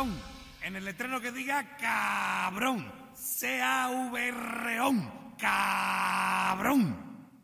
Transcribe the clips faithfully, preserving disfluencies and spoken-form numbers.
cabrón. En el letrero que diga cabrón. C A V R O N. Cabrón.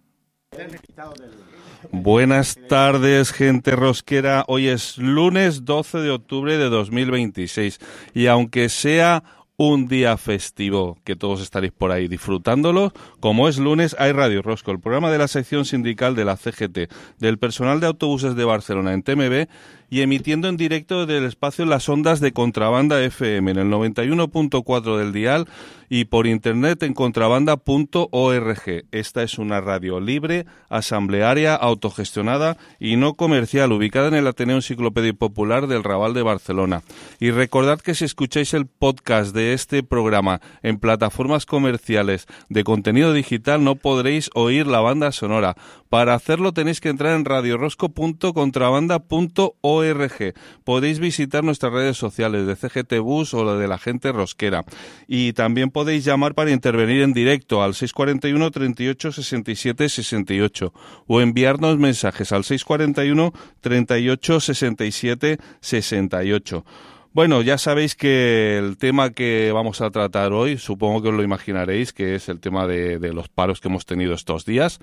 Buenas tardes, gente rosquera. Hoy es lunes doce de octubre de dos mil veintiséis y aunque sea un día festivo, que todos estaréis por ahí disfrutándolo, como es lunes, hay Radio Rosco, el programa de la sección sindical de la C G T, del personal de autobuses de Barcelona en T M B, y emitiendo en directo del espacio en las ondas de Contrabanda F M en el noventa y uno punto cuatro del dial y por internet en contrabanda punto org. Esta es una radio libre, asamblearia, autogestionada y no comercial, ubicada en el Ateneo Enciclopedia Popular del Raval de Barcelona. Y recordad que si escucháis el podcast de este programa en plataformas comerciales de contenido digital no podréis oír la banda sonora. Para hacerlo tenéis que entrar en radiorosco punto contrabanda punto org. Podéis visitar nuestras redes sociales de C G T Bus o la de la gente rosquera. Y también podéis llamar para intervenir en directo al seis cuarenta y uno, treinta y ocho, sesenta y siete, sesenta y ocho o enviarnos mensajes al seis cuarenta y uno, treinta y ocho, sesenta y siete, sesenta y ocho. Bueno, ya sabéis que el tema que vamos a tratar hoy, supongo que os lo imaginaréis, que es el tema de, de los paros que hemos tenido estos días.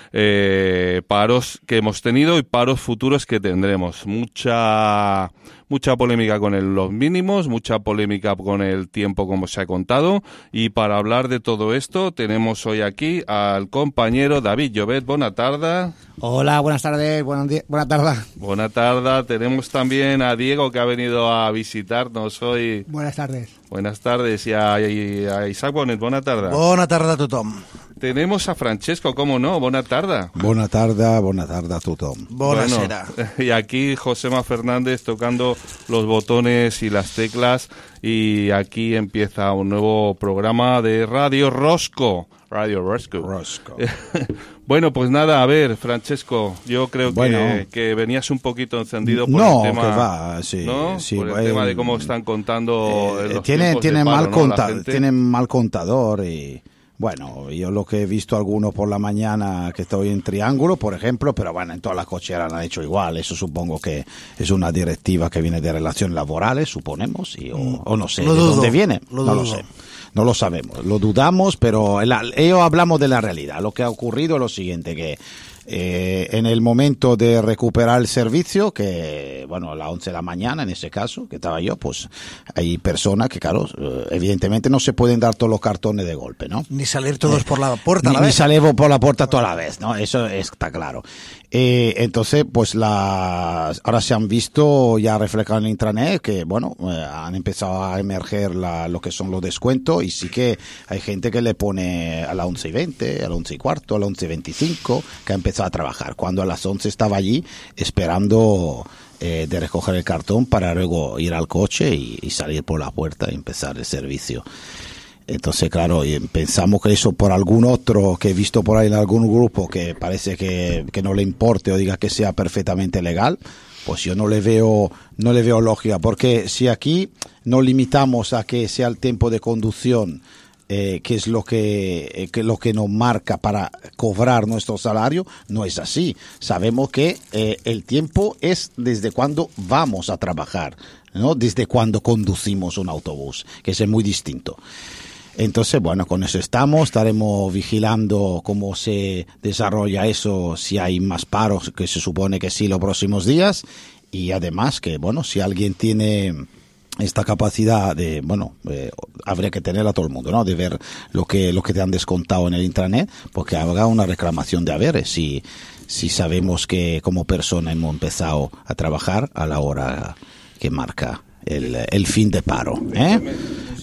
Eh, paros que hemos tenido y paros futuros que tendremos. Mucha mucha polémica con el, los mínimos, mucha polémica con el tiempo como se ha contado. Y para hablar de todo esto tenemos hoy aquí al compañero David Llobet. Buena tarde. Hola, buenas tardes, buenas buena tarde. Buena tarde. Tenemos también a Diego que ha venido a visitarnos hoy. Buenas tardes. Buenas tardes. Y a, y a Isaac Bonet. Buena tarde. Buena tarde a tothom. Tenemos a Francesco, ¿cómo no? Buena tarde. Buena tarde, buena tarde a tothom. Buonasera. Bueno, y aquí Josema Fernández tocando los botones y las teclas, y aquí empieza un nuevo programa de Radio Rosco. Radio Rosco. Rosco. Bueno, pues nada, a ver, Francesco, yo creo bueno, que, que venías un poquito encendido por no, el tema, que va, sí, ¿no? sí, por el eh, tema de cómo están contando eh, los tiene, tiempos tiene de paro, mal ¿no? conta, La gente. tienen mal contador y bueno, yo lo que he visto algunos por la mañana que estoy en Triángulo, por ejemplo, pero bueno, en todas las cocheras han hecho igual. Eso supongo que es una directiva que viene de relaciones laborales, suponemos, y, o, o no sé lo de dudo, dónde viene, lo no dudo. lo sé. No lo sabemos, lo dudamos, pero el, ellos hablamos de la realidad. Lo que ha ocurrido es lo siguiente, que eh, en el momento de recuperar el servicio, que bueno, a las once de la mañana en ese caso, que estaba yo, pues hay personas que, claro, eh, evidentemente no se pueden dar todos los cartones de golpe, ¿no? Ni salir todos eh, por la puerta a ni, la vez. Ni salir por la puerta toda la vez, ¿no? Eso está claro. Eh, entonces, pues la, ahora se han visto ya reflejado en el intranet que, bueno, eh, han empezado a emerger la, lo que son los descuentos y sí que hay gente que le pone a las once y veinte, a las once y cuarto, a las once y veinticinco, que ha empezado a trabajar, cuando a las once estaba allí esperando eh, de recoger el cartón para luego ir al coche y, y salir por la puerta y empezar el servicio. Entonces, claro, pensamos que eso por algún otro que he visto por ahí en algún grupo que parece que, que no le importe o diga que sea perfectamente legal, pues yo no le veo no le veo lógica, porque si aquí no limitamos a que sea el tiempo de conducción, eh, que es lo que, eh, que lo que nos marca para cobrar nuestro salario, no es así. Sabemos que eh, el tiempo es desde cuando vamos a trabajar, ¿no? Desde cuando conducimos un autobús, que es muy distinto. Entonces, bueno, con eso estamos, estaremos vigilando cómo se desarrolla eso, si hay más paros, que se supone que sí los próximos días, y además que, bueno, si alguien tiene esta capacidad de, bueno, eh, habría que tenerla todo el mundo, ¿no? De ver lo que lo que te han descontado en el intranet, porque haga una reclamación de haberes, si, si sabemos que como persona hemos empezado a trabajar a la hora que marca el, el fin de paro, ¿eh?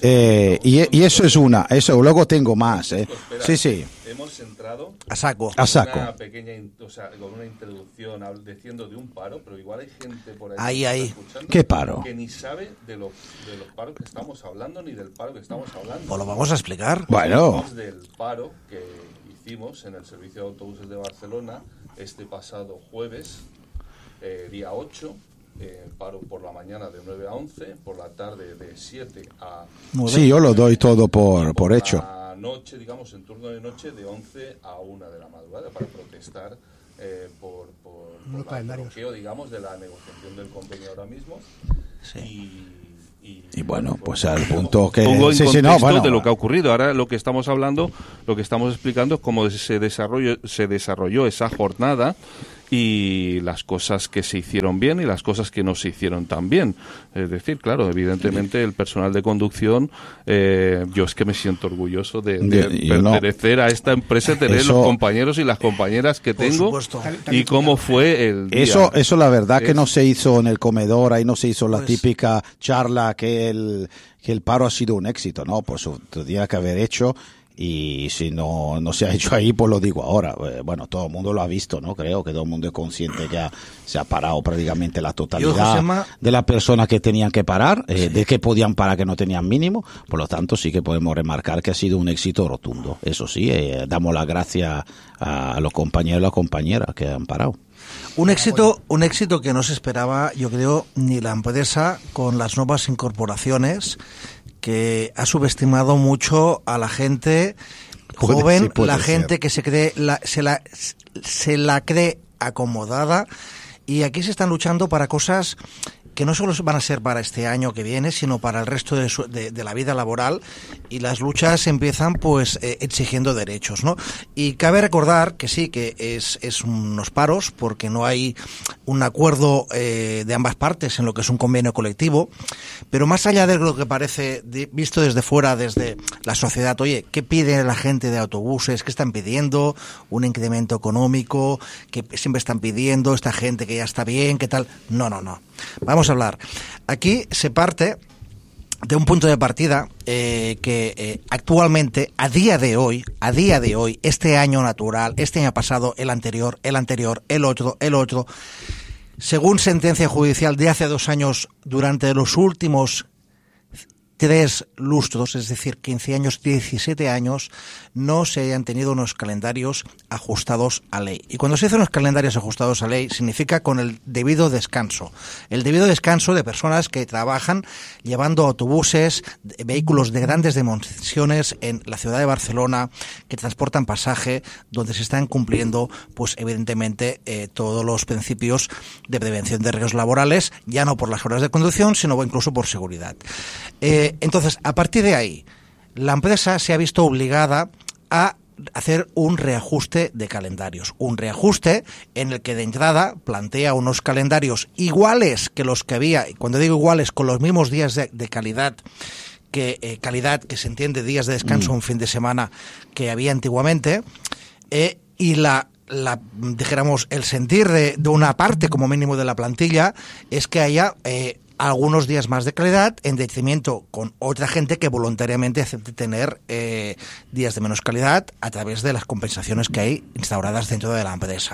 Eh, y, y eso es una, eso luego tengo más, ¿eh? Espera, sí, sí. Hemos entrado a saco, a saco. Una pequeña, o sea, con una introducción diciendo de un paro, pero igual hay gente por ahí, ahí, que, ahí. Está escuchando ¿Qué paro? Que ni sabe de los, de los paros que estamos hablando ni del paro que estamos hablando. ¿O lo vamos a explicar? Bueno. Hablamos del paro que hicimos en el servicio de autobuses de Barcelona este pasado jueves, eh, día ocho. Eh, paro por la mañana de nueve a once, por la tarde de siete a nueve. Sí, yo lo doy todo por, por, por hecho. La noche, digamos, en turno de noche de once a una de la madrugada para protestar eh, por, por, por el bloqueo, digamos, de la negociación del convenio ahora mismo. Sí. Y, Y bueno, pues al punto que... Pongo en sí, contexto sí, no, bueno, de lo que ha ocurrido. Ahora lo que estamos hablando, lo que estamos explicando es cómo se desarrolló, se desarrolló esa jornada y las cosas que se hicieron bien y las cosas que no se hicieron tan bien. Es decir, claro, evidentemente el personal de conducción, eh, yo es que me siento orgulloso de, de Y- y no. pertenecer a esta empresa, tener Eso- los compañeros y las compañeras que Por tengo supuesto. y cómo fue el día. Eso, eso la verdad que Es- no se hizo en el comedor, ahí no se hizo la Pues- típica charla que el, que el paro ha sido un éxito, ¿no? Pues se tendría que haber hecho, y si no, no se ha hecho ahí, pues lo digo ahora. Eh, Bueno, todo el mundo lo ha visto, ¿no? Creo que todo el mundo es consciente que ya se ha parado prácticamente la totalidad Josema- de las personas que tenían que parar, eh, de que podían parar que no tenían mínimo. Por lo tanto, sí que podemos remarcar que ha sido un éxito rotundo. Eso sí, eh, damos las gracias a, a los compañeros y las compañeras que han parado. Un éxito, un éxito que no se esperaba, yo creo, ni la empresa con las nuevas incorporaciones, que ha subestimado mucho a la gente Puede- joven, sí, puede la ser. gente que se cree, la, se la, se la cree acomodada, y aquí se están luchando para cosas que no solo van a ser para este año que viene, sino para el resto de, su- de, de la vida laboral, y las luchas empiezan pues eh, exigiendo derechos, ¿no? Y cabe recordar que sí, que es, es unos paros, porque no hay un acuerdo eh, de ambas partes en lo que es un convenio colectivo, pero más allá de lo que parece, de- visto desde fuera, desde la sociedad, oye, ¿qué pide la gente de autobuses? ¿Qué están pidiendo? ¿Un incremento económico? ¿Qué siempre están pidiendo esta gente que ya está bien? ¿Qué tal? No, no, no. Vamos a hablar. Aquí se parte de un punto de partida eh, que eh, actualmente, a día de hoy, a día de hoy, este año natural, este año pasado, el anterior, el anterior, el otro, el otro, según sentencia judicial de hace dos años, durante los últimos tres lustros, es decir, quince años, diecisiete años, no se hayan tenido unos calendarios ajustados a ley. Y cuando se hacen unos calendarios ajustados a ley, significa con el debido descanso. El debido descanso de personas que trabajan llevando autobuses, vehículos de grandes dimensiones en la ciudad de Barcelona, que transportan pasaje, donde se están cumpliendo, pues evidentemente, eh, todos los principios de prevención de riesgos laborales, ya no por las horas de conducción, sino incluso por seguridad. Eh, Entonces, a partir de ahí, la empresa se ha visto obligada a hacer un reajuste de calendarios. Un reajuste en el que de entrada plantea unos calendarios iguales que los que había, y cuando digo iguales, con los mismos días de, de calidad, que eh, calidad que se entiende días de descanso, mm. un fin de semana, que había antiguamente, eh, y la La, dijéramos, el sentir de, de una parte, como mínimo, de la plantilla, es que haya eh, algunos días más de calidad en detrimento con otra gente que voluntariamente acepte tener eh, días de menos calidad a través de las compensaciones que hay instauradas dentro de la empresa.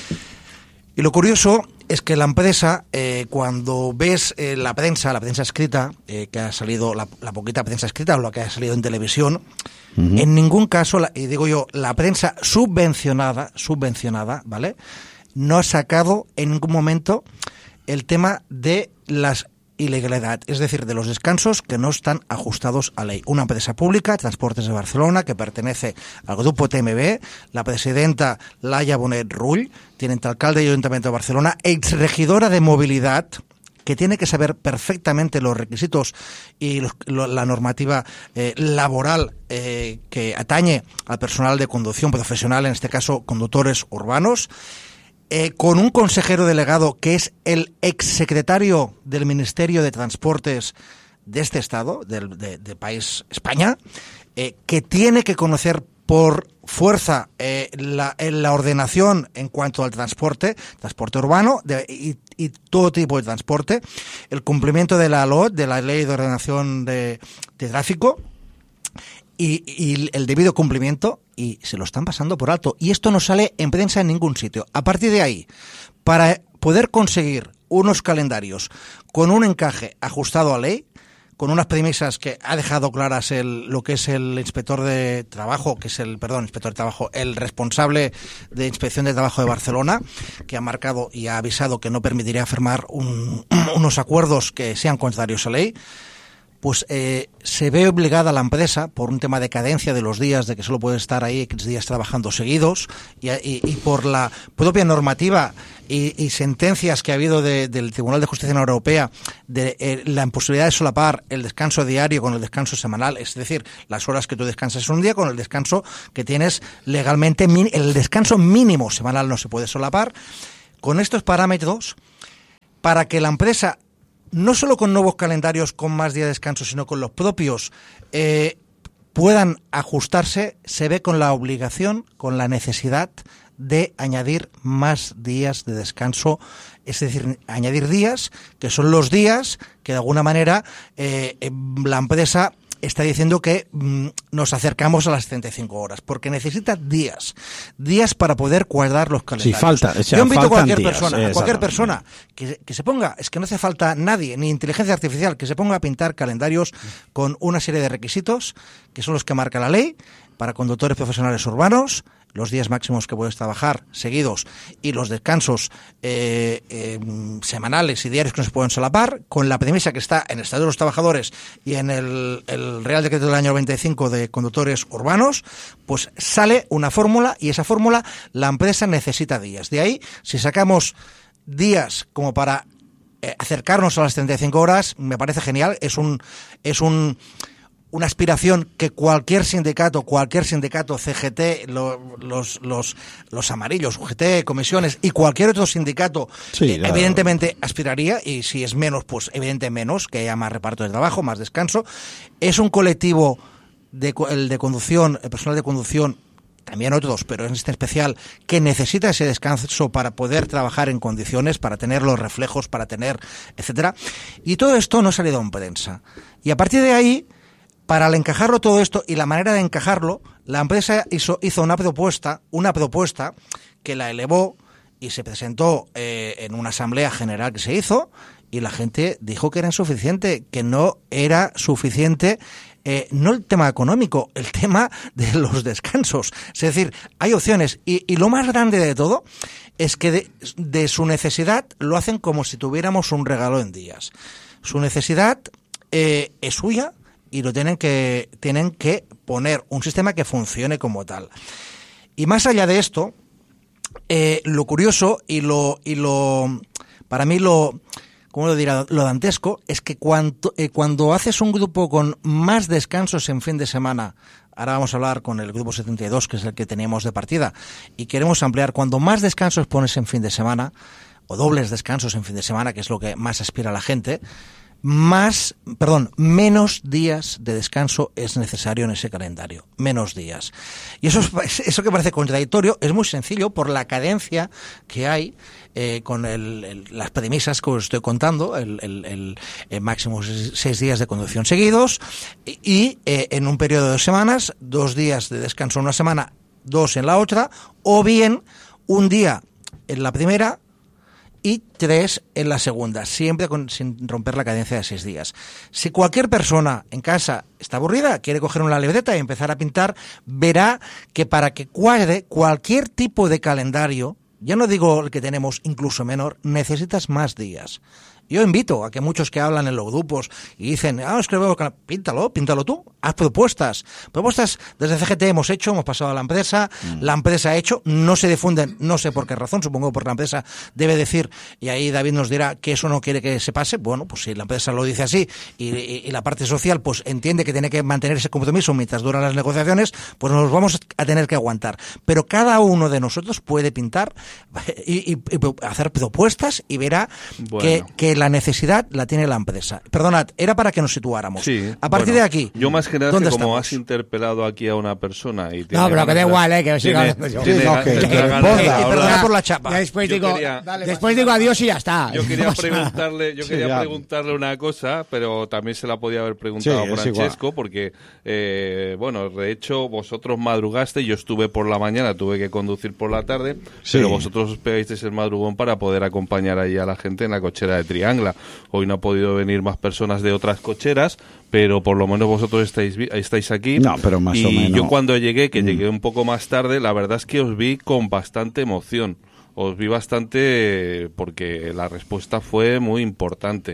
Y lo curioso es que la empresa, eh, cuando ves eh, la prensa, la prensa escrita, eh, que ha salido, la, la poquita prensa escrita o la que ha salido en televisión, uh-huh. en ningún caso, la, y digo yo, la prensa subvencionada, subvencionada, ¿vale?, no ha sacado en ningún momento el tema de las ilegalidad, es decir, de los descansos que no están ajustados a ley. Una empresa pública, Transportes de Barcelona, que pertenece al grupo T M B, la presidenta Laia Bonet Rull, teniente alcalde y Ayuntamiento de Barcelona, exregidora de movilidad, que tiene que saber perfectamente los requisitos y los, lo, la normativa eh, laboral eh, que atañe al personal de conducción profesional, en este caso conductores urbanos, Eh, con un consejero delegado que es el exsecretario del Ministerio de Transportes de este estado, del de, de país España, eh, que tiene que conocer por fuerza eh, la, la ordenación en cuanto al transporte, transporte urbano de, y, y todo tipo de transporte, el cumplimiento de la L O T, de la Ley de Ordenación de, de Tráfico, Y, y el debido cumplimiento, y se lo están pasando por alto. Y esto no sale en prensa en ningún sitio. A partir de ahí, para poder conseguir unos calendarios con un encaje ajustado a ley, con unas premisas que ha dejado claras el, lo que es el inspector de trabajo, que es el, perdón, inspector de trabajo, el responsable de inspección de trabajo de Barcelona, que ha marcado y ha avisado que no permitiría firmar un, unos acuerdos que sean contrarios a ley. pues eh, se ve obligada la empresa, por un tema de cadencia de los días, de que solo puede estar ahí X días trabajando seguidos, y, y, y por la propia normativa y, y sentencias que ha habido de, del Tribunal de Justicia Europea, de eh, la imposibilidad de solapar el descanso diario con el descanso semanal, es decir, las horas que tú descansas un día con el descanso que tienes legalmente, el descanso mínimo semanal no se puede solapar. Con estos parámetros, para que la empresa, no solo con nuevos calendarios con más días de descanso, sino con los propios, eh, puedan ajustarse, se ve con la obligación, con la necesidad de añadir más días de descanso, es decir, añadir días que son los días que de alguna manera eh, la empresa está diciendo que mmm, nos acercamos a las setenta y cinco horas, porque necesita días, días para poder cuadrar los calendarios. Sí, falta, o sea, Yo invito a cualquier días, persona, a cualquier persona que, que se ponga, es que no hace falta nadie, ni inteligencia artificial, que se ponga a pintar calendarios con una serie de requisitos, que son los que marca la ley, para conductores profesionales urbanos, los días máximos que puedes trabajar seguidos y los descansos eh, eh, semanales y diarios que no se pueden solapar, con la premisa que está en el Estatuto de los Trabajadores y en el, el Real Decreto del año noventa y cinco de conductores urbanos, pues sale una fórmula, y esa fórmula la empresa necesita días. De ahí, si sacamos días como para eh, acercarnos a las setenta y cinco horas, me parece genial. Es un es un una aspiración que cualquier sindicato, cualquier sindicato, C G T, lo, los, los, los amarillos, U G T, comisiones y cualquier otro sindicato, sí, eh, evidentemente aspiraría, y si es menos, pues evidentemente menos, que haya más reparto de trabajo, más descanso. Es un colectivo, de, el de conducción, el personal de conducción, también otros, pero en este especial, que necesita ese descanso para poder trabajar en condiciones, para tener los reflejos, para tener, etcétera. Y todo esto no ha salido en prensa. Y a partir de ahí, para encajarlo todo esto, y la manera de encajarlo, la empresa hizo, hizo una propuesta, una propuesta que la elevó y se presentó eh, en una asamblea general que se hizo, y la gente dijo que era insuficiente, que no era suficiente, eh, no el tema económico, el tema de los descansos. Es decir, hay opciones, y, y lo más grande de todo es que de, de su necesidad lo hacen como si tuviéramos un regalo en días. Su necesidad eh, es suya, y lo tienen que tienen que poner un sistema que funcione como tal. Y más allá de esto, eh, lo curioso y lo y lo para mí lo ¿cómo lo dirá? Lo dantesco es que cuando eh, cuando haces un grupo con más descansos en fin de semana, ahora vamos a hablar con el grupo setenta y dos, que es el que teníamos de partida, y queremos ampliar, cuando más descansos pones en fin de semana, o dobles descansos en fin de semana, que es lo que más aspira la gente, más, perdón, menos días de descanso es necesario en ese calendario, menos días. Y eso, es, eso que parece contradictorio es muy sencillo por la cadencia que hay eh, con el, el, las premisas que os estoy contando, el, el, el, el máximo seis días de conducción seguidos y, y eh, en un periodo de dos semanas, dos días de descanso en una semana, dos en la otra, o bien un día en la primera y tres en la segunda, siempre con, sin romper la cadencia de seis días. Si cualquier persona en casa está aburrida, quiere coger una libreta y empezar a pintar, verá que para que cuadre cualquier tipo de calendario, ya no digo el que tenemos incluso menor, necesitas más días. Yo invito a que muchos que hablan en los grupos y dicen, ah, es que veo, píntalo, píntalo tú, haz propuestas. Propuestas desde C G T hemos hecho, hemos pasado a la empresa, mm. la empresa ha hecho, no se difunden, no sé por qué razón, supongo porque la empresa debe decir, y ahí David nos dirá que eso no quiere que se pase, bueno, pues si la empresa lo dice así y, y, y la parte social pues entiende que tiene que mantener ese compromiso mientras duran las negociaciones, pues nos vamos a tener que aguantar. Pero cada uno de nosotros puede pintar y, y, y hacer propuestas y verá bueno. que, que la necesidad la tiene la empresa. Perdonad, era para que nos situáramos. Sí, a partir bueno, de aquí, yo más que nada, que como estamos? has interpelado aquí a una persona y no, pero que da igual, eh, que siga. Perdona por la chapa. Ya después yo digo, quería, después digo adiós y ya está. Yo quería preguntarle, yo quería sí, preguntarle una cosa, pero también se la podía haber preguntado sí, a Francesco, porque eh, bueno, de hecho vosotros madrugaste, yo estuve por la mañana, tuve que conducir por la tarde, sí. pero vosotros os pegasteis el madrugón para poder acompañar ahí a la gente en la cochera de Triangla. Hoy no ha podido venir más personas de otras cocheras, pero por lo menos vosotros estáis estáis aquí. No, pero más y o menos. yo cuando llegué, que mm. llegué un poco más tarde, la verdad es que os vi con bastante emoción. Os vi bastante porque la respuesta fue muy importante.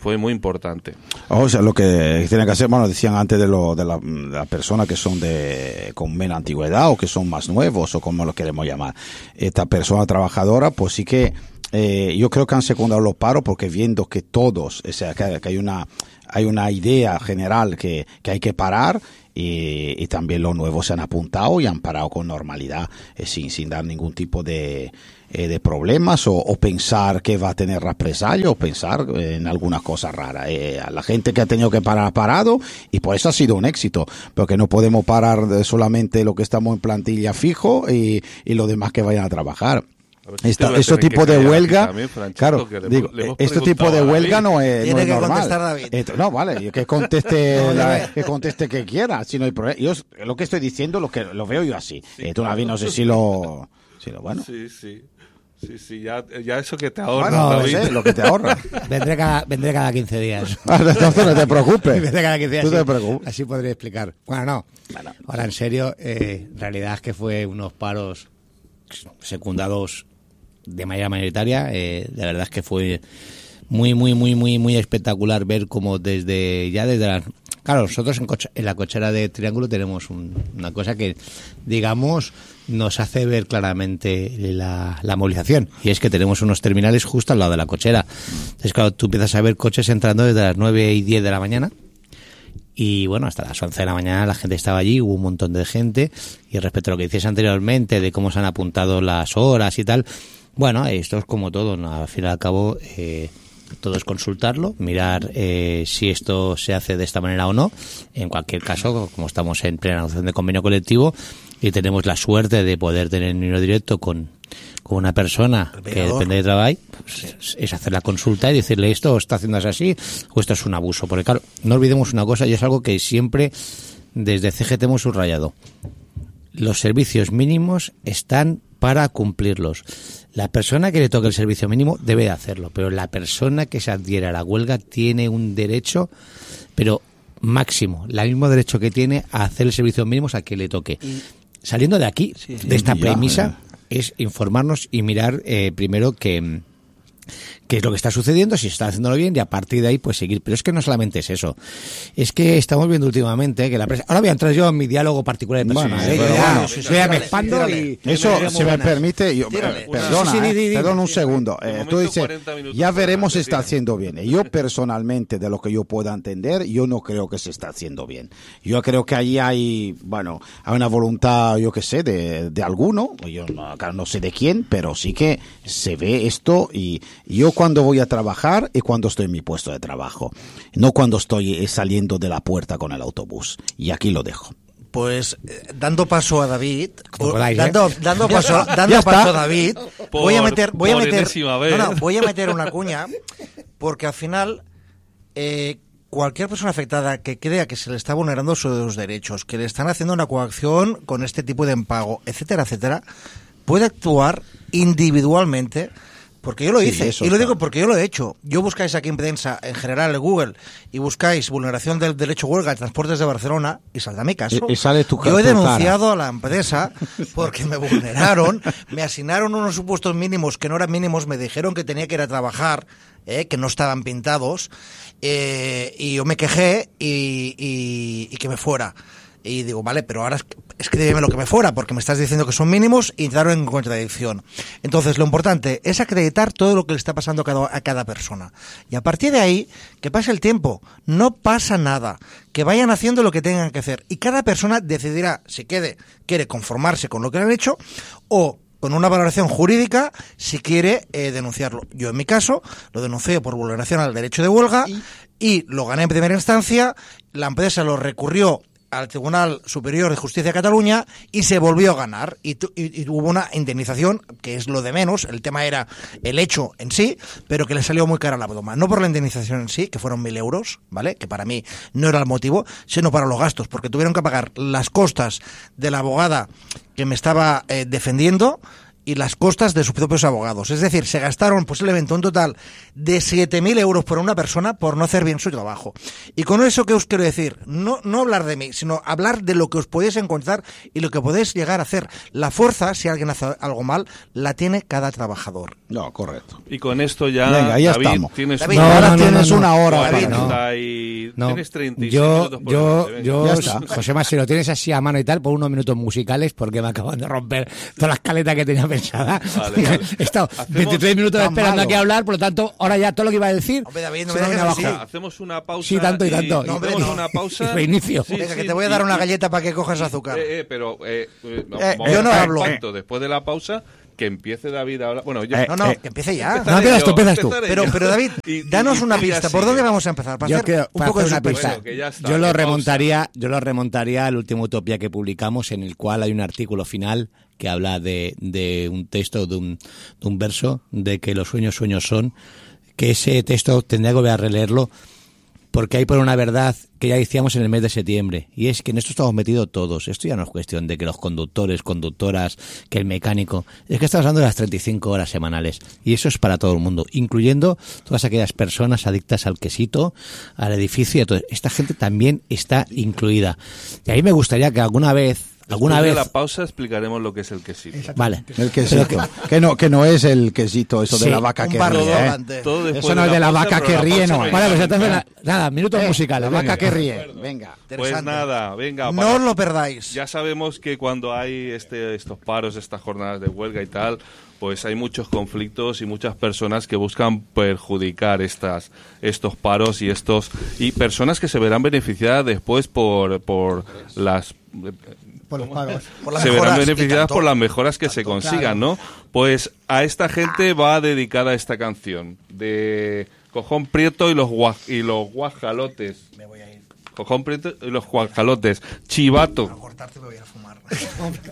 fue muy importante. O sea, lo que tienen que hacer, bueno, decían antes de, lo, de, la, de la persona que son de con menos antigüedad o que son más nuevos o como lo queremos llamar. Esta persona trabajadora, pues sí que eh, yo creo que han secundado los paros porque viendo que todos, o sea, que, que hay una hay una idea general que, que hay que parar. Y, y también los nuevos se han apuntado y han parado con normalidad, eh, sin, sin dar ningún tipo de, eh, de problemas o, o pensar que va a tener represalia o pensar en alguna cosa rara. Eh, a la gente que ha tenido que parar ha parado y por eso ha sido un éxito, porque no podemos parar de solamente lo que estamos en plantilla fijo y, y los demás que vayan a trabajar. Si Esta, este tipo de huelga, también, claro, le, digo, le este tipo de huelga no es, no es que normal. Contestar David. Esto, no, vale, que conteste, no, la, que conteste que quiera, si no hay problema. Yo lo que estoy diciendo, lo que lo veo yo así. Sí, eh, tú, David, no sé si lo, si lo bueno. Sí, sí. Sí, sí, ya, ya eso que te ahorra. Bueno, no sé, lo que te ahorra. vendré, cada, vendré cada quince días. Entonces no te preocupes. Vendré cada quince días. Tú te así, preocupes. así podré explicar. Bueno, no. Bueno, ahora, en serio, eh, en realidad es que fue unos paros secundados de manera mayoritaria. Eh, la verdad es que fue muy, muy, muy, muy, muy espectacular ver cómo desde, ya desde las... Claro, nosotros en, coche, en la cochera de Triángulo tenemos un, una cosa que, digamos, nos hace ver claramente la, la movilización. Y es que tenemos unos terminales justo al lado de la cochera. Entonces, claro, tú empiezas a ver coches entrando desde las nueve y diez de la mañana. Y bueno, hasta las once de la mañana la gente estaba allí, hubo un montón de gente. Y respecto a lo que decías anteriormente, de cómo se han apuntado las horas y tal, bueno, esto es como todo, ¿no? Al fin y al cabo, eh, todo es consultarlo, mirar eh, si esto se hace de esta manera o no. En cualquier caso, como estamos en plena negociación de convenio colectivo y tenemos la suerte de poder tener un dinero directo con, con una persona que depende de trabajo, pues, es hacer la consulta y decirle esto está haciendo así o esto es un abuso. Porque claro, no olvidemos una cosa y es algo que siempre desde C G T hemos subrayado. Los servicios mínimos están para cumplirlos. La persona que le toque el servicio mínimo debe hacerlo, pero la persona que se adhiere a la huelga tiene un derecho, pero máximo, el mismo derecho que tiene a hacer el servicio mínimo a que le toque. Saliendo de aquí, sí, sí, de esta premisa, ya, es informarnos y mirar eh, primero que... qué es lo que está sucediendo, si se está haciéndolo bien y a partir de ahí pues seguir. Pero es que no solamente es eso, es que estamos viendo últimamente que la prensa... Ahora voy a entrar yo en mi diálogo particular de personas, bueno, ¿eh? Pero ya, bueno, sí, sí, ya me expando y... Eso, me si me permite, yo, eh, perdona, sí, sí, eh, di, perdona un segundo. Eh, tú dices, ya veremos si está haciendo bien. Yo personalmente, de lo que yo pueda entender, yo no creo que se está haciendo bien. Yo creo que allí hay, bueno, hay una voluntad, yo qué sé, de, de alguno, yo no, no sé de quién, pero sí que se ve esto y yo cuando voy a trabajar y cuando estoy en mi puesto de trabajo, no cuando estoy saliendo de la puerta con el autobús. Y aquí lo dejo. Pues eh, dando paso a David, podáis, dando, ¿eh? dando paso, dando paso a David, por, voy a meter, voy a meter, no, no, voy a meter una cuña, porque al final eh, cualquier persona afectada que crea que se le está vulnerando sus derechos, que le están haciendo una coacción con este tipo de impago, etcétera, etcétera, puede actuar individualmente. Porque yo lo hice, sí, y lo digo porque yo lo he hecho. Yo buscáis aquí en prensa, en general en Google, y buscáis vulneración del derecho huelga de transportes de Barcelona, y saldrá mi caso. Y, y sale tu yo he denunciado cara. a la empresa porque me vulneraron, me asignaron unos supuestos mínimos que no eran mínimos, me dijeron que tenía que ir a trabajar, eh, que no estaban pintados, eh, y yo me quejé y, y, y que me fuera. Y digo, vale, pero ahora escríbeme lo que me fuera, porque me estás diciendo que son mínimos y entraron en contradicción. Entonces, lo importante es acreditar todo lo que le está pasando a cada, a cada persona. Y a partir de ahí, que pase el tiempo. No pasa nada. Que vayan haciendo lo que tengan que hacer. Y cada persona decidirá si quiere, quiere conformarse con lo que le han hecho o con una valoración jurídica si quiere eh, denunciarlo. Yo, en mi caso, lo denuncié por vulneración al derecho de huelga y, y lo gané en primera instancia. La empresa lo recurrió al Tribunal Superior de Justicia de Cataluña y se volvió a ganar y, tu, y, y hubo una indemnización que es lo de menos. El tema era el hecho en sí, pero que le salió muy cara a la broma, no por la indemnización en sí, que fueron mil euros, ¿vale? Que para mí no era el motivo, sino para los gastos, porque tuvieron que pagar las costas de la abogada que me estaba eh, defendiendo y las costas de sus propios abogados. Es decir, se gastaron posiblemente un total de siete mil euros por una persona por no hacer bien su trabajo. Y con eso, ¿qué os quiero decir? No, no hablar de mí, sino hablar de lo que os podéis encontrar y lo que podéis llegar a hacer. La fuerza, si alguien hace algo mal, la tiene cada trabajador. No, correcto. Y con esto ya, Venga, ya David, estamos. tienes David, una no, ahora hora, tienes no, no, una hora. David, para- cuarenta y... No, Tienes treinta y seis yo, minutos por yo, delante, venga. yo, Ya está. Josema, si lo tienes así a mano y tal, por unos minutos musicales, porque me acaban de romper toda la escaleta que tenía pensada. Vale, vale. He estado Hacemos- veintitrés minutos tan esperando malo. aquí a hablar, por lo tanto, ahora ya todo lo que iba a decir. Hombre, David, no se me me dejes viene así. abajo. Hacemos una pausa. Sí, tanto y tanto. y No, hombre, hacemos no. una pausa. Y reinicio. Sí, Venga, sí, que te voy a dar y- una y- galleta para que cojas azúcar. Eh, eh, pero eh, eh, no, Eh, vamos yo a no hacer hablo. un pacto. Después de la pausa, que empiece David a hablar. Bueno, yo Eh, No, no, eh, que empiece ya. No, empiezas tú, empiezas tú. empezaré Pero, yo. pero David, Y- y- danos y una tú ya pista. ¿Por sigue. dónde vamos a empezar? Para Yo hacer quiero- un para poco de hacer una suspense. pista. Bueno, que ya está, yo que lo pausa. remontaría, yo lo remontaría al último Utopía que publicamos, en el cual hay un artículo final que habla de, de un texto, de un, de un verso, de que los sueños sueños son, que ese texto tendría que volver a releerlo, porque hay por una verdad que ya decíamos en el mes de septiembre, y es que en esto estamos metidos todos. Esto ya no es cuestión de que los conductores, conductoras, que el mecánico, es que estamos hablando de las treinta y cinco horas semanales, y eso es para todo el mundo, incluyendo todas aquellas personas adictas al quesito, al edificio, y a todo. Esta gente también está incluida. Y a mí me gustaría que alguna vez, alguna Después vez... de la pausa explicaremos lo que es el quesito. Vale. El quesito. Que no, que no es el quesito, eso Sí, de la vaca un que barrio ríe. ¿eh? delante. Todo después Eso no es de la pausa, vaca pero que la ríe, pausa no. no hay Vale, pues nada. entonces, na- nada, minutos Eh, musicales. La vaca venga. que ríe. Venga. Pues Interesante. nada, venga. No para- os lo perdáis. Ya sabemos que cuando hay este, estos paros, estas jornadas de huelga y tal, pues hay muchos conflictos y muchas personas que buscan perjudicar estas, estos paros y estos y personas que se verán beneficiadas después por, por las Por los pagos. Por las se verán mejoras que beneficiadas tanto- por las mejoras que se consigan, ¿no? Pues a esta gente va dedicada esta canción de Cojón Prieto y los gua- y los guajalotes. Me voy a ir Cojón Prieto y los guajalotes. Chivato. a cortarte y me voy a fumar.